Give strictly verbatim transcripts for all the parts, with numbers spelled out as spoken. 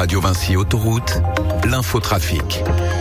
Radio Vinci Autoroute, l'infotrafic.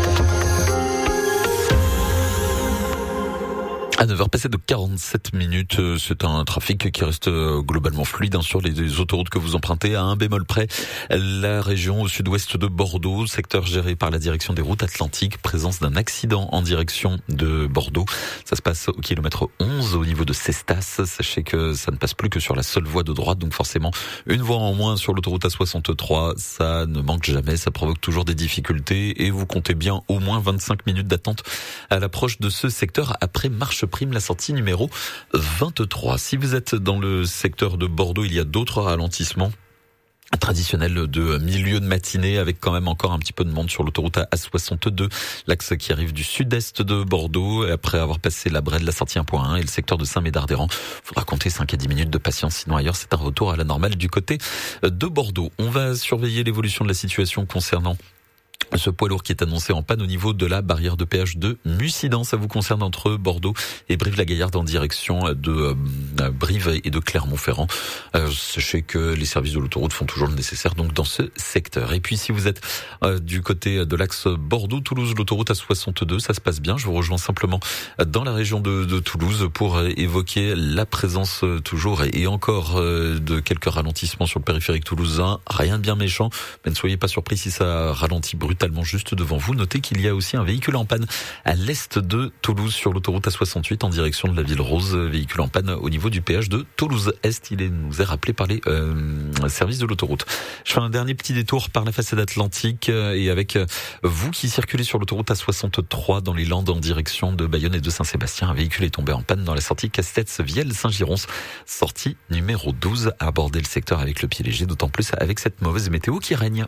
À neuf heures passées de quarante-sept minutes, c'est un trafic qui reste globalement fluide sur les autoroutes que vous empruntez à un bémol près. La région au sud-ouest de Bordeaux, secteur géré par la direction des routes atlantiques, présence d'un accident en direction de Bordeaux. Ça se passe au kilomètre onze au niveau de Cestas. Sachez que ça ne passe plus que sur la seule voie de droite, donc forcément une voie en moins sur l'autoroute A soixante-trois, ça ne manque jamais, ça provoque toujours des difficultés et vous comptez bien au moins vingt-cinq minutes d'attente à l'approche de ce secteur après marche prime la sortie numéro vingt-trois. Si vous êtes dans le secteur de Bordeaux, il y a d'autres ralentissements traditionnels de milieu de matinée avec quand même encore un petit peu de monde sur l'autoroute A soixante-deux, l'axe qui arrive du sud-est de Bordeaux. Après avoir passé la Brède, la sortie un point un et le secteur de Saint-Médard-des-Rangs, il faudra compter cinq à dix minutes de patience, sinon ailleurs c'est un retour à la normale du côté de Bordeaux. On va surveiller l'évolution de la situation concernant ce poids lourd qui est annoncé en panne au niveau de la barrière de péage de Mussidan. Ça vous concerne entre Bordeaux et Brive-la-Gaillarde en direction de euh, Brive et de Clermont-Ferrand. Euh, sachez que les services de l'autoroute font toujours le nécessaire donc dans ce secteur. Et puis si vous êtes euh, du côté de l'axe Bordeaux-Toulouse, l'autoroute A soixante-deux, ça se passe bien. Je vous rejoins simplement dans la région de, de Toulouse pour évoquer la présence euh, toujours et encore euh, de quelques ralentissements sur le périphérique toulousain. Rien de bien méchant, mais ne soyez pas surpris si ça ralentit brutalement juste devant vous. Notez qu'il y a aussi un véhicule en panne à l'est de Toulouse sur l'autoroute A soixante-huit en direction de la Ville Rose. Véhicule en panne au niveau du péage de Toulouse-Est. Il nous est rappelé par les euh, services de l'autoroute. Je fais un dernier petit détour par la façade atlantique et avec vous qui circulez sur l'autoroute A soixante-trois dans les Landes en direction de Bayonne et de Saint-Sébastien. Un véhicule est tombé en panne dans la sortie Castets-Vielle-Saint-Girons. Sortie numéro douze. Aborder le secteur avec le pied léger, d'autant plus avec cette mauvaise météo qui règne.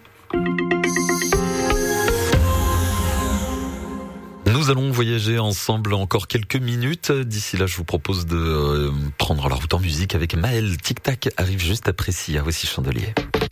Nous allons voyager ensemble encore quelques minutes. D'ici là, je vous propose de prendre la route en musique avec Maël. Tic Tac arrive juste après Sia. Voici Chandelier.